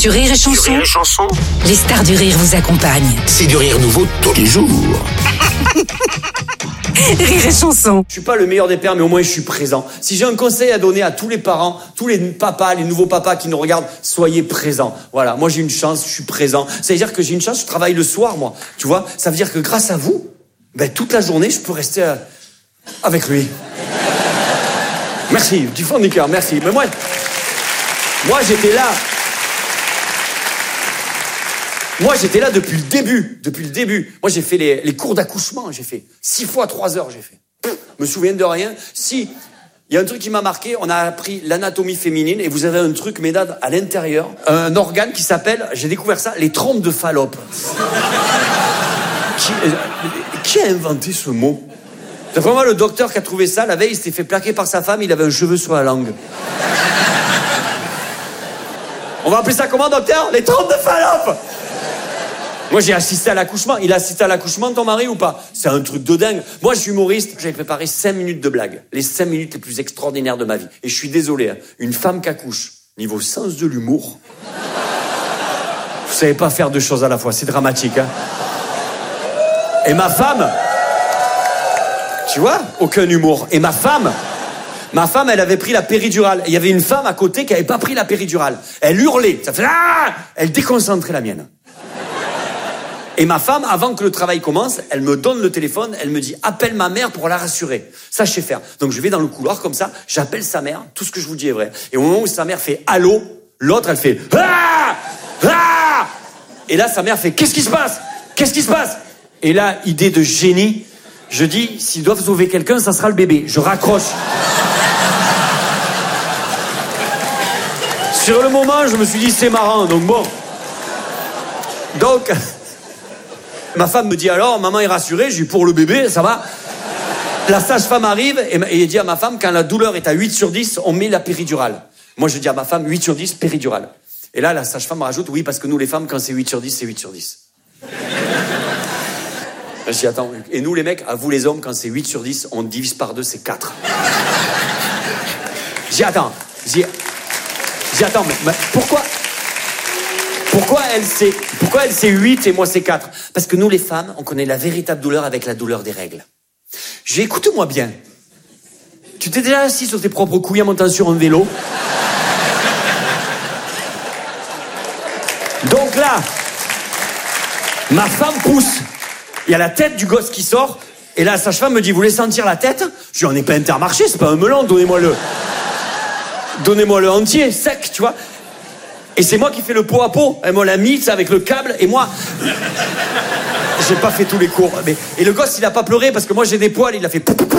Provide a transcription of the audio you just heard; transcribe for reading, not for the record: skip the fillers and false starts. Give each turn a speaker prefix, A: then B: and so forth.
A: Sur Rire et Chanson, les stars du rire vous accompagnent.
B: C'est du rire nouveau tous les jours.
A: Rire et Chanson.
C: Je suis pas le meilleur des pères, mais au moins je suis présent. Si j'ai un conseil à donner à tous les parents, tous les papas, les nouveaux papas qui nous regardent, soyez présents. Voilà, moi j'ai une chance, je suis présent. Ça veut dire que j'ai une chance, je travaille le soir, moi. Tu vois, ça veut dire que grâce à vous, toute la journée, je peux rester avec lui. Merci, du fond du cœur, merci. Mais moi j'étais là. Moi, j'étais là depuis le début. Moi, j'ai fait les cours d'accouchement, j'ai fait 6 fois 3 heures, j'ai fait. Je me souviens de rien. Si, il y a un truc qui m'a marqué, on a appris l'anatomie féminine et vous avez un truc, mesdames, à l'intérieur, un organe qui s'appelle, j'ai découvert ça, les trompes de Fallope. Qui a inventé ce mot? C'est vraiment le docteur qui a trouvé ça, la veille, il s'était fait plaquer par sa femme, il avait un cheveu sur la langue. On va appeler ça comment, docteur? Les trompes de Fallope. Moi, j'ai assisté à l'accouchement. Il a assisté à l'accouchement de ton mari ou pas? C'est un truc de dingue. Moi, je suis humoriste. J'avais préparé 5 minutes de blagues. Les 5 minutes les plus extraordinaires de ma vie. Et je suis désolé, hein. Une femme qui accouche, niveau sens de l'humour, vous savez pas faire 2 choses à la fois. C'est dramatique, hein. Et ma femme, tu vois, aucun humour. Et ma femme, elle avait pris la péridurale. Et il y avait une femme à côté qui avait pas pris la péridurale. Elle hurlait. Ça fait ah! Elle déconcentrait la mienne. Et ma femme, avant que le travail commence, elle me donne le téléphone, elle me dit « Appelle ma mère pour la rassurer ». Ça, je sais faire. Donc, je vais dans le couloir comme ça, j'appelle sa mère, tout ce que je vous dis est vrai. Et au moment où sa mère fait « Allô », l'autre, elle fait « Ah ! Ah !» Et là, sa mère fait « Qu'est-ce qui se passe ? Qu'est-ce qui se passe ?» Et là, idée de génie, je dis « S'ils doivent sauver quelqu'un, ça sera le bébé ». Je raccroche. Sur le moment, je me suis dit « C'est marrant », donc bon. Donc... Ma femme me dit alors, maman est rassurée, je dis pour le bébé, ça va. La sage-femme arrive et dit à ma femme, quand la douleur est à 8 sur 10, on met la péridurale. Moi, je dis à ma femme, 8 sur 10, péridurale. Et là, la sage-femme rajoute, oui, parce que nous, les femmes, quand c'est 8 sur 10, c'est 8 sur 10. Je dis, attends, et nous, les mecs, à vous, les hommes, quand c'est 8 sur 10, on divise par 2, c'est 4. Je dis, attends, mais pourquoi elle c'est 8 et moi c'est 4? Parce que nous les femmes, on connaît la véritable douleur avec la douleur des règles. Écoute-moi bien. Tu t'es déjà assis sur tes propres couilles en montant sur un vélo? Donc là, ma femme pousse. Il y a la tête du gosse qui sort. Et là, la sage-femme me dit, vous voulez sentir la tête? Je dis, on n'est pas Intermarché, c'est pas un melon, donnez-moi le entier, sec, tu vois. Et c'est moi qui fais le pot à pot. Elle me l'a mis, ça, avec le câble. Et moi, j'ai pas fait tous les cours. Et le gosse, il a pas pleuré parce que moi, j'ai des poils. Il a fait...